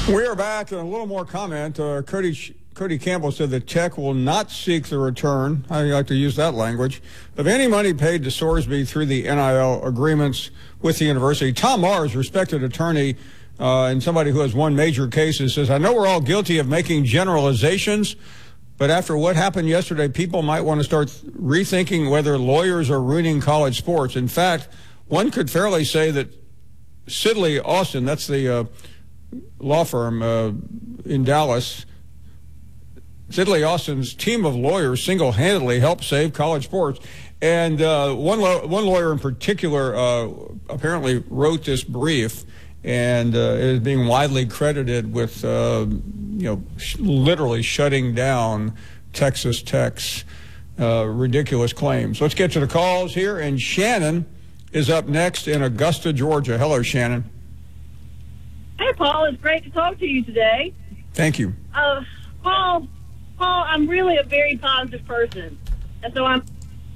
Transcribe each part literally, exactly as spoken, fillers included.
We are back, and a little more comment. Uh, Cody, Cody Campbell said that Tech will not seek the return, I like to use that language, of any money paid to Sorsby through the N I L agreements with the university. Tom Mars, respected attorney uh, and somebody who has won major cases, says, I know we're all guilty of making generalizations, but after what happened yesterday, people might want to start rethinking whether lawyers are ruining college sports. In fact, one could fairly say that Sidley Austin, that's the uh, law firm uh, in Dallas, Sidley Austin's team of lawyers single-handedly helped save college sports. And uh, one, lo- one lawyer in particular uh, apparently wrote this brief and uh, is being widely credited with, uh, you know, sh- literally shutting down Texas Tech's uh, ridiculous claims. Let's get to the calls here. And Shannon is up next in Augusta, Georgia. Hello, Shannon. Hey, Paul. It's great to talk to you today. Thank you. Uh, Paul, Paul, I'm really a very positive person. And so I'm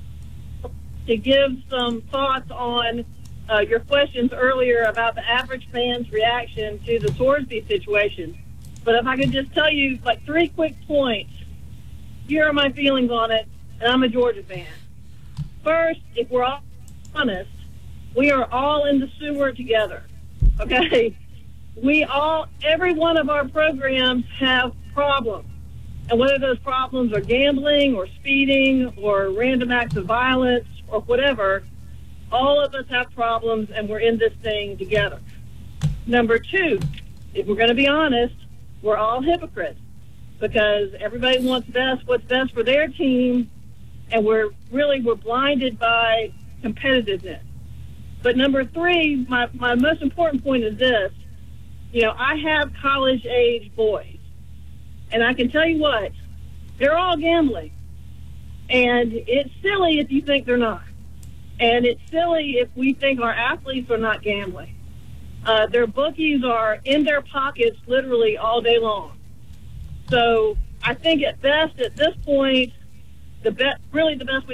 to give some thoughts on uh, your questions earlier about the average fan's reaction to the Sorsby situation. But if I could just tell you, like, three quick points, here are my feelings on it, and I'm a Georgia fan. First, if we're all honest, we are all in the sewer together, okay? We all, every one of our programs have problems. And whether those problems are gambling or speeding or random acts of violence or whatever, all of us have problems, and we're in this thing together. Number two, if we're going to be honest, we're all hypocrites because everybody wants best, what's best for their team, and we're really, we're blinded by competitiveness. But number three, my, my most important point is this. You know, I have college-age boys, and I can tell you what, they're all gambling. And it's silly if you think they're not. And it's silly if we think our athletes are not gambling. Uh, their bookies are in their pockets literally all day long. So I think at best, at this point, the be- really the best we